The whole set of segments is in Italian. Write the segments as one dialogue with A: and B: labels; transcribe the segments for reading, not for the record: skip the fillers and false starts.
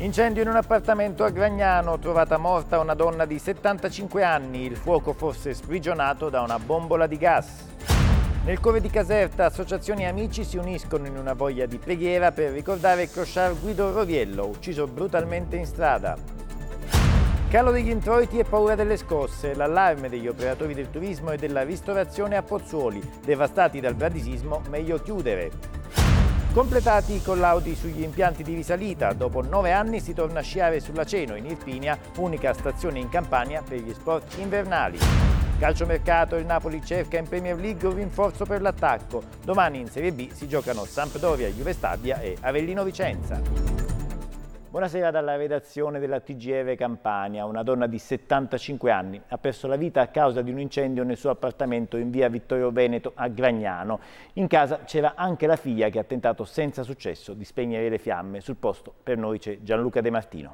A: Incendio in un appartamento a Gragnano, trovata morta una donna di 75 anni, il fuoco fosse sprigionato da una bombola di gas. Nel Colle di Caserta, associazioni e amici si uniscono in una voglia di preghiera per ricordare il crociar Guido Roviello, ucciso brutalmente in strada. Calo degli introiti e paura delle scosse, l'allarme degli operatori del turismo e della ristorazione a Pozzuoli, devastati dal bradisismo, meglio chiudere. Completati i collaudi sugli impianti di risalita, dopo 9 anni si torna a sciare sull'Aceno in Irpinia, unica stazione in Campania per gli sport invernali. Calciomercato, il Napoli cerca in Premier League un rinforzo per l'attacco. Domani in Serie B si giocano Sampdoria, Juve Stabia e Avellino Vicenza. Buonasera dalla redazione della TGR Campania. Una donna di 75 anni ha perso la vita a causa di un incendio nel suo appartamento in via Vittorio Veneto a Gragnano. In casa c'era anche la figlia che ha tentato senza successo di spegnere le fiamme. Sul posto per noi c'è Gianluca De Martino.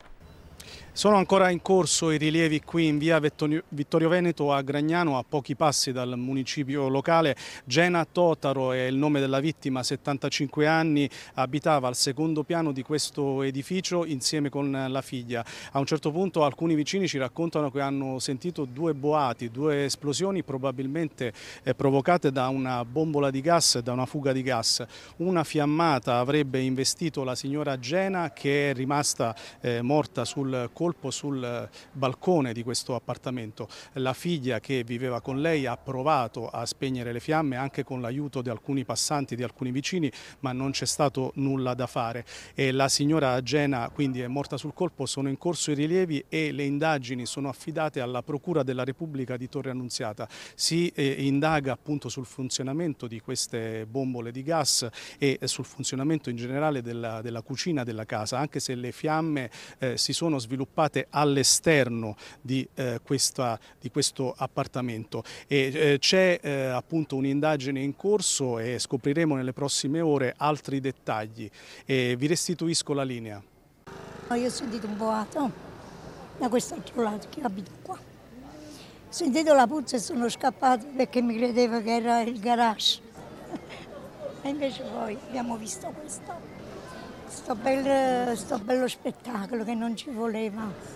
B: Sono ancora in corso i rilievi qui in via Vittorio Veneto a Gragnano, a pochi passi dal municipio locale. Gena Totaro è il nome della vittima, 75 anni, abitava al secondo piano di questo edificio insieme con la figlia. A un certo punto alcuni vicini ci raccontano che hanno sentito due boati, due esplosioni probabilmente provocate da una bombola di gas, da una fuga di gas. Una fiammata avrebbe investito la signora Gena, che è rimasta morta sul colpo sul balcone di questo appartamento. La figlia, che viveva con lei, ha provato a spegnere le fiamme anche con l'aiuto di alcuni passanti, di alcuni vicini, ma non c'è stato nulla da fare. E la signora Gena quindi è morta sul colpo. Sono in corso i rilievi e le indagini sono affidate alla Procura della Repubblica di Torre Annunziata. Si indaga appunto sul funzionamento di queste bombole di gas e sul funzionamento in generale della cucina della casa, anche se le fiamme si sono sviluppate all'esterno di questo appartamento. C'è appunto un'indagine in corso e scopriremo nelle prossime ore altri dettagli. Vi restituisco la linea.
C: Io ho sentito un boato da quest'altro lato, che abito qua. Ho sentito la puzza e sono scappato perché mi credevo che era il garage. E invece poi abbiamo visto questo bello spettacolo che non ci voleva.